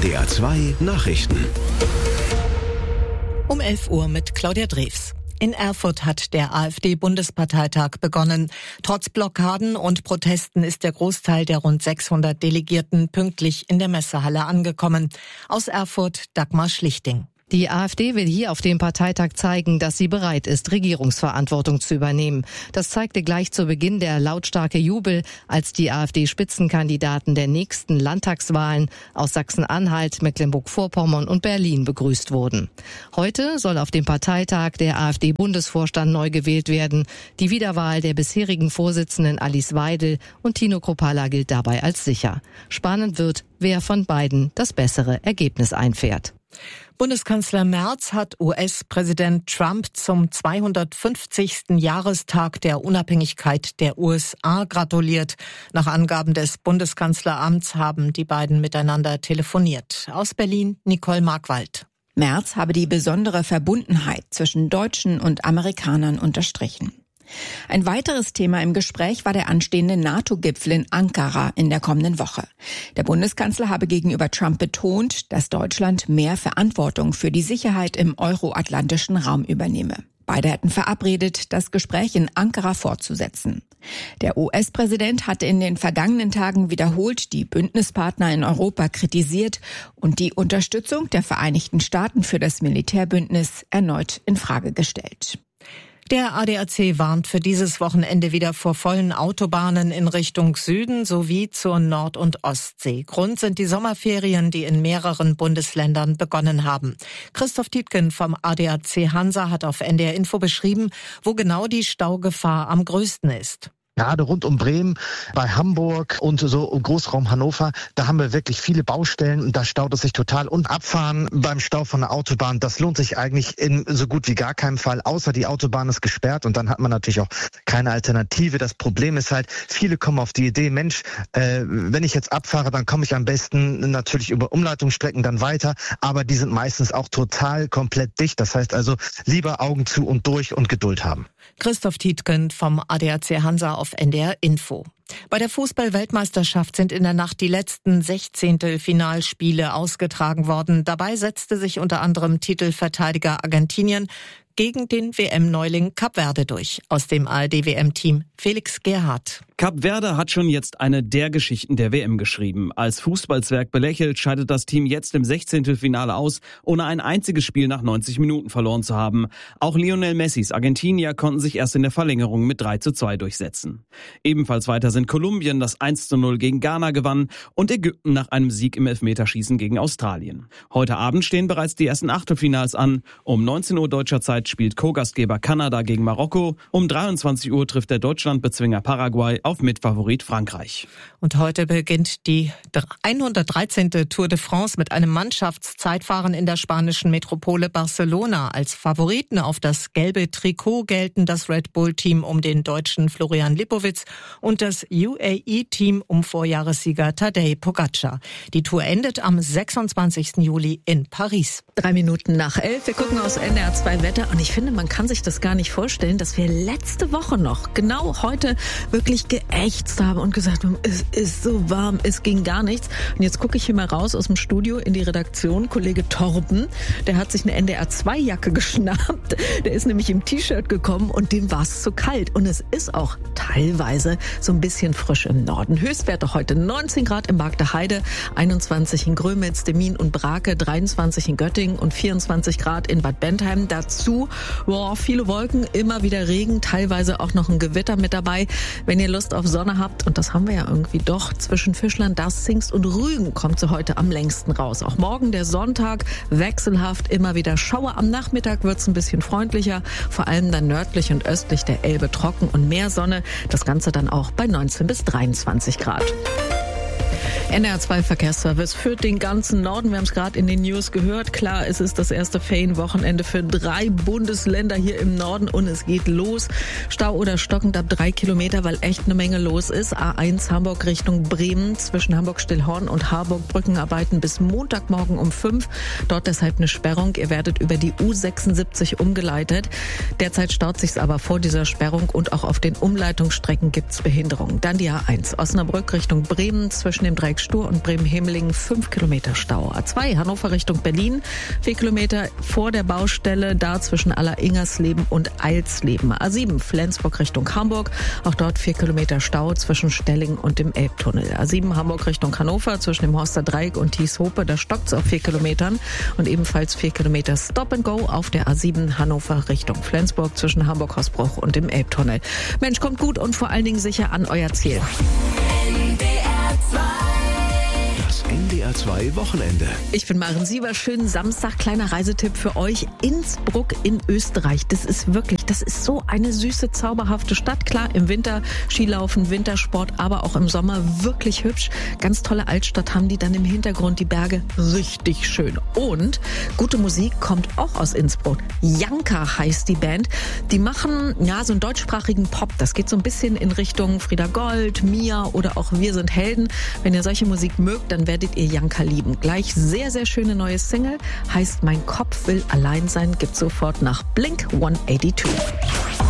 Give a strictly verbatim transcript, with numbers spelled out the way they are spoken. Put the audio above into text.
D R zwei Nachrichten. Um elf Uhr mit Claudia Drews. In Erfurt hat der AfD-Bundesparteitag begonnen. Trotz Blockaden und Protesten ist der Großteil der rund sechshundert Delegierten pünktlich in der Messehalle angekommen. Aus Erfurt Dagmar Schlichting. Die AfD will hier auf dem Parteitag zeigen, dass sie bereit ist, Regierungsverantwortung zu übernehmen. Das zeigte gleich zu Beginn der lautstarke Jubel, als die AfD-Spitzenkandidaten der nächsten Landtagswahlen aus Sachsen-Anhalt, Mecklenburg-Vorpommern und Berlin begrüßt wurden. Heute soll auf dem Parteitag der AfD-Bundesvorstand neu gewählt werden. Die Wiederwahl der bisherigen Vorsitzenden Alice Weidel und Tino Kruppalla gilt dabei als sicher. Spannend wird, wer von beiden das bessere Ergebnis einfährt. Bundeskanzler Merz hat U S-Präsident Trump zum zweihundertfünfzigsten Jahrestag der Unabhängigkeit der U S A gratuliert. Nach Angaben des Bundeskanzleramts haben die beiden miteinander telefoniert. Aus Berlin Nicole Markwald. Merz habe die besondere Verbundenheit zwischen Deutschen und Amerikanern unterstrichen. Ein weiteres Thema im Gespräch war der anstehende NATO-Gipfel in Ankara in der kommenden Woche. Der Bundeskanzler habe gegenüber Trump betont, dass Deutschland mehr Verantwortung für die Sicherheit im euroatlantischen Raum übernehme. Beide hätten verabredet, das Gespräch in Ankara fortzusetzen. Der U S-Präsident hatte in den vergangenen Tagen wiederholt die Bündnispartner in Europa kritisiert und die Unterstützung der Vereinigten Staaten für das Militärbündnis erneut in Frage gestellt. Der A D A C warnt für dieses Wochenende wieder vor vollen Autobahnen in Richtung Süden sowie zur Nord- und Ostsee. Grund sind die Sommerferien, die in mehreren Bundesländern begonnen haben. Christoph Tietgen vom A D A C Hansa hat auf N D R Info beschrieben, wo genau die Staugefahr am größten ist. Gerade rund um Bremen, bei Hamburg und so im Großraum Hannover, da haben wir wirklich viele Baustellen und da staut es sich total. Und Abfahren beim Stau von der Autobahn, das lohnt sich eigentlich in so gut wie gar keinem Fall, außer die Autobahn ist gesperrt und dann hat man natürlich auch keine Alternative. Das Problem ist halt, viele kommen auf die Idee, Mensch, äh, wenn ich jetzt abfahre, dann komme ich am besten natürlich über Umleitungsstrecken dann weiter, aber die sind meistens auch total komplett dicht. Das heißt also, lieber Augen zu und durch und Geduld haben. Christoph Tietgen vom A D A C Hansa auf N D R Info. Bei der Fußball-Weltmeisterschaft sind in der Nacht die letzten Sechzehntelfinalspiele ausgetragen worden. Dabei setzte sich unter anderem Titelverteidiger Argentinien gegen den W M-Neuling Kap Verde durch. Aus dem A R D-W M-Team Felix Gerhardt. Kap Verde hat schon jetzt eine der Geschichten der W M geschrieben. Als Fußballzwerg belächelt, scheidet das Team jetzt im Sechzehntelfinale aus, ohne ein einziges Spiel nach neunzig Minuten verloren zu haben. Auch Lionel Messis Argentinier konnten sich erst in der Verlängerung mit drei zu zwei durchsetzen. Ebenfalls weiter sind Kolumbien, das eins zu null gegen Ghana gewann, und Ägypten nach einem Sieg im Elfmeterschießen gegen Australien. Heute Abend stehen bereits die ersten Achtelfinals an. Um neunzehn Uhr deutscher Zeit spielt Co-Gastgeber Kanada gegen Marokko. Um dreiundzwanzig Uhr trifft der Deutschlandbezwinger Paraguay auf Mitfavorit Frankreich. Und heute beginnt die hundertdreizehnte Tour de France mit einem Mannschaftszeitfahren in der spanischen Metropole Barcelona. Als Favoriten auf das gelbe Trikot gelten das Red Bull-Team um den deutschen Florian Lipowitz und das U A E-Team um Vorjahressieger Tadej Pogacar. Die Tour endet am sechsundzwanzigsten Juli in Paris. Drei Minuten nach elf. Wir gucken aus N D R zwei Wetter und ich finde, man kann sich das gar nicht vorstellen, dass wir letzte Woche noch, genau heute, wirklich geächtzt haben und gesagt haben, es ist so warm, es ging gar nichts. Und jetzt gucke ich hier mal raus aus dem Studio in die Redaktion. Kollege Torben, der hat sich eine N D R zwei Jacke geschnappt. Der ist nämlich im T-Shirt gekommen und dem war es zu kalt. Und es ist auch teilweise so ein bisschen frisch im Norden. Höchstwerte heute neunzehn Grad in Magde Heide, einundzwanzig in Grömitz, Demmin und Brake, dreiundzwanzig in Göttingen und vierundzwanzig Grad in Bad Bentheim. Dazu boah, viele Wolken, immer wieder Regen, teilweise auch noch ein Gewitter mit dabei. Wenn ihr Lust auf Sonne habt, und das haben wir ja irgendwie doch, zwischen Fischland, Darßingst und Rügen kommt sie heute am längsten raus. Auch morgen der Sonntag, wechselhaft, immer wieder Schauer. Am Nachmittag wird es ein bisschen freundlicher, vor allem dann nördlich und östlich der Elbe trocken und mehr Sonne. Das Ganze dann auch bei neunzehn bis dreiundzwanzig Grad. N D R zwei Verkehrsservice führt den ganzen Norden. Wir haben es gerade in den News gehört. Klar, es ist das erste Ferienwochenende für drei Bundesländer hier im Norden und es geht los. Stau oder stockend ab drei Kilometer, weil echt eine Menge los ist. A eins Hamburg Richtung Bremen zwischen Hamburg-Stillhorn und Harburg Brückenarbeiten bis Montagmorgen um fünf. Dort deshalb eine Sperrung. Ihr werdet über die U sechsundsiebzig umgeleitet. Derzeit staut sich's aber vor dieser Sperrung und auch auf den Umleitungsstrecken gibt's Behinderungen. Dann die A eins Osnabrück Richtung Bremen zwischen dem Dreieck Stur und Bremen-Hemelingen fünf Kilometer Stau. A zwei Hannover Richtung Berlin, vier Kilometer vor der Baustelle, da zwischen Aller-Ingersleben und Eilsleben. A sieben Flensburg Richtung Hamburg, auch dort vier Kilometer Stau zwischen Stellingen und dem Elbtunnel. A sieben Hamburg Richtung Hannover, zwischen dem Horster Dreieck und Thieshope, da stockt's auf vier Kilometern und ebenfalls vier Kilometer Stop and Go auf der A sieben Hannover Richtung Flensburg zwischen Hamburg-Hausbruch und dem Elbtunnel. Mensch, kommt gut und vor allen Dingen sicher an euer Ziel. Das N D R zwei Wochenende. Ich bin Maren Sieber. Schönen Samstag. Kleiner Reisetipp für euch. Innsbruck in Österreich. Das ist wirklich, das ist so eine süße, zauberhafte Stadt. Klar, im Winter Skilaufen, Wintersport, aber auch im Sommer wirklich hübsch. Ganz tolle Altstadt haben die, dann im Hintergrund die Berge. Richtig schön. Und gute Musik kommt auch aus Innsbruck. Janka heißt die Band. Die machen, ja, so einen deutschsprachigen Pop. Das geht so ein bisschen in Richtung Frieda Gold, Mia oder auch Wir sind Helden. Wenn ihr solche Musik mögt, dann werdet ihr Janka lieben. Gleich sehr, sehr schöne neue Single. Heißt Mein Kopf will allein sein. Gibt sofort nach Blink hundertzweiundachtzig.